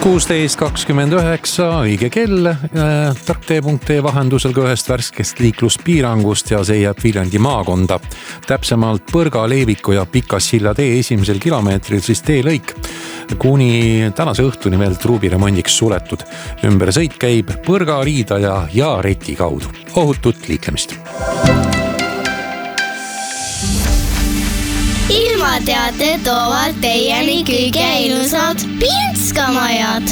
16.29 õige kell, tarktee.ee vahendusel ka ühest värskest liikluspiirangust ja see jääb Viljandi maakonda. Täpsemalt Põrga, Leeviku ja Pika-Silla tee esimesel kilomeetril siis teelõik. Kuni tänase õhtuni veel truubiremondiks suletud. Ümbersõit käib Põrga, Riidaja ja Reti kaudu. Ohutut liiklemist. Ilmateate toovad teieni kõige ilusad Pinskamajad.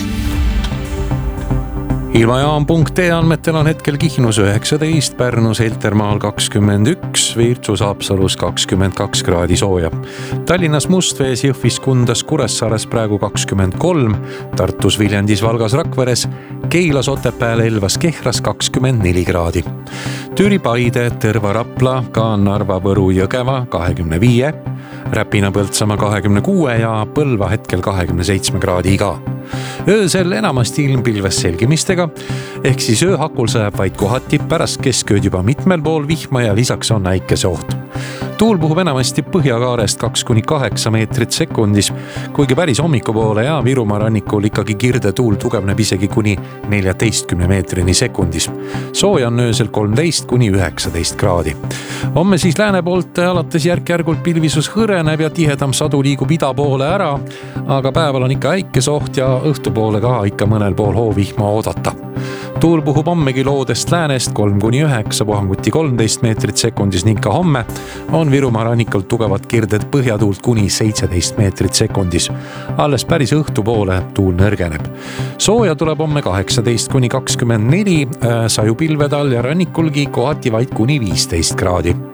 Ilmajaam.ee andmetel on hetkel Kihnus 19, Pärnus Heltermaal 21, Virtsus Haapsalus 22 kraadi sooja. Tallinnas Mustvees, Jõhvis, Kundas, Kuressaares praegu 23, Tartus, Viljandis, Valgas, Rakveres, Keilas, Otepääl, Elvas, Kehras 24 kraadi. Türi, Paide, Tõrva, Rapla, ka Narva, Võru, Jõgeva 25, Räpina, Põltsamaa 26 ja Põlva hetkel 27 kraadi ka. Öösel enamasti ilmpilves selgimistega, ehk siis ööhakul sajab vaid kohati, pärast keskööd juba mitmel pool vihma ja lisaks on äikese oht. Tuul puhub enamasti Põhjakaarest 2-8 meetrit sekundis, kuigi päris hommikupoole ja Virumaa rannikul ikkagi kirde tuul tugevneb isegi kuni 14 meetrini sekundis. Sooja on öösel 13-19 kraadi. Homme siis lääne poolt alates järk-järgult pilvisus hõreneb ja tihedam sadu liigub ida poole ära, aga päeval on ikka äikese oht ja õhtupoole ka ikka mõnel pool hoovihma oodata. Tuul puhub hommegi loodest läänest 3-9, puhanguti 13 meetrit sekundis ning ka homme on Virumaa rannikult tugevad kirded põhjatuult kuni 17 meetrit sekundis. Alles päris õhtupoole tuul nõrgeneb. Sooja tuleb homme 18-24, sajupilvedal ja rannikulgi kohati vaid kuni 15 kraadi.